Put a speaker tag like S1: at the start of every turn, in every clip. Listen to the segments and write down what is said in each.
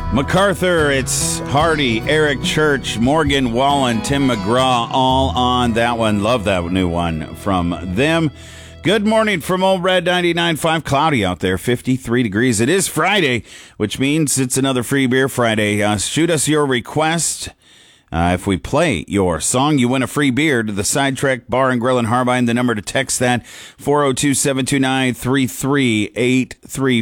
S1: MacArthur, it's Hardy, Eric Church, Morgan Wallen, Tim McGraw, all on that one. Love that new one from them. Good morning from Old Red 99.5. Cloudy out there, 53 degrees. It is Friday, which means it's another Free Beer Friday. Shoot us your request. If we play your song, you win a free beer to the Sidetrack Bar and Grill in Harbine. The number to text that, 402-729-3383,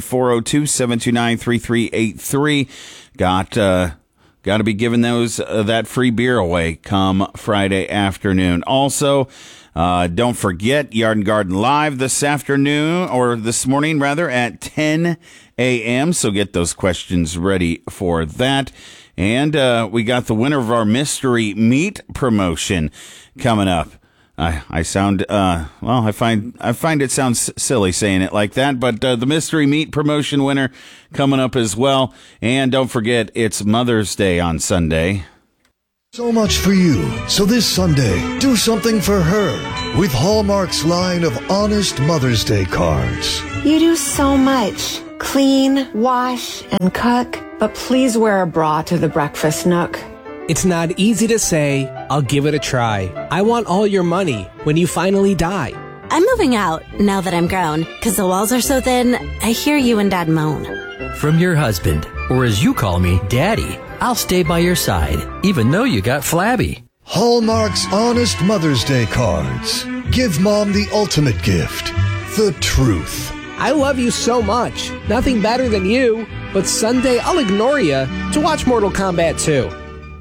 S1: 402-729-3383. Got to be giving that free beer away come Friday afternoon. Also, don't forget Yard and Garden Live this afternoon, or this morning rather, at 10 a.m. So get those questions ready for that. And we got the winner of our mystery meat promotion coming up. I find it sounds silly saying it like that, but the mystery meat promotion winner coming up as well. And don't forget, it's Mother's Day on Sunday.
S2: So much for you. So this Sunday, do something for her with Hallmark's line of honest Mother's Day cards.
S3: You do so much. Clean, wash, and cook. But please wear a bra to the breakfast nook.
S4: It's not easy to say, I'll give it a try. I want all your money when you finally die.
S5: I'm moving out now that I'm grown, because the walls are so thin, I hear you and Dad moan.
S6: From your husband, or as you call me, Daddy, I'll stay by your side, even though you got flabby.
S2: Hallmark's Honest Mother's Day cards. Give Mom the ultimate gift, the truth.
S4: I love you so much. Nothing better than you. But Sunday, I'll ignore you to watch Mortal Kombat 2.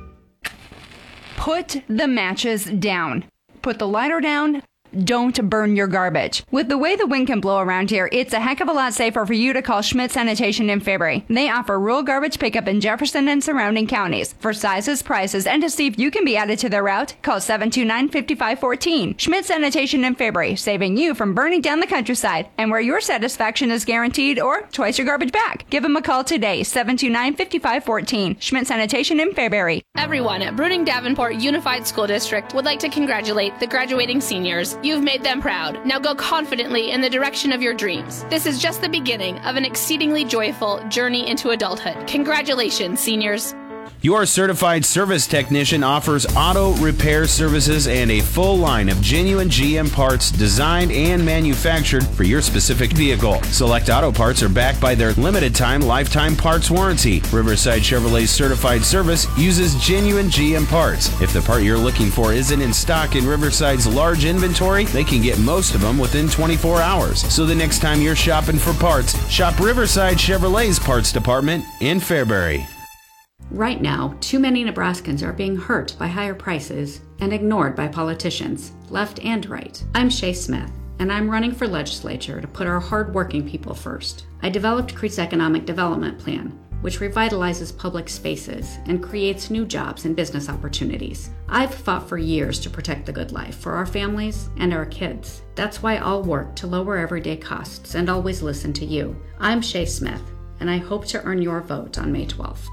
S7: Put the matches down. Put the lighter down. Don't burn your garbage. With the way the wind can blow around here, it's a heck of a lot safer for you to call Schmidt Sanitation in Fairbury. They offer rural garbage pickup in Jefferson and surrounding counties. For sizes, prices, and to see if you can be added to their route, call 729-5514. Schmidt Sanitation in Fairbury, saving you from burning down the countryside, and where your satisfaction is guaranteed or twice your garbage back. Give them a call today, 729-5514. Schmidt Sanitation in Fairbury.
S8: Everyone at Bruning Davenport Unified School District would like to congratulate the graduating seniors. You've made them proud. Now go confidently in the direction of your dreams. This is just the beginning of an exceedingly joyful journey into adulthood. Congratulations, seniors.
S1: Your certified service technician offers auto repair services and a full line of genuine GM parts designed and manufactured for your specific vehicle. Select auto parts are backed by their limited-time lifetime parts warranty. Riverside Chevrolet's certified service uses genuine GM parts. If the part you're looking for isn't in stock in Riverside's large inventory, they can get most of them within 24 hours. So the next time you're shopping for parts, shop Riverside Chevrolet's parts department in Fairbury.
S9: Right now, too many Nebraskans are being hurt by higher prices and ignored by politicians, left and right. I'm Shay Smith, and I'm running for legislature to put our hard-working people first. I developed Crete's Economic Development Plan, which revitalizes public spaces and creates new jobs and business opportunities. I've fought for years to protect the good life for our families and our kids. That's why I'll work to lower everyday costs and always listen to you. I'm Shay Smith, and I hope to earn your vote on May 12th.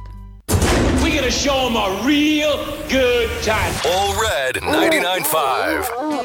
S10: We're gonna show them a real good time.
S11: All Red 99.5.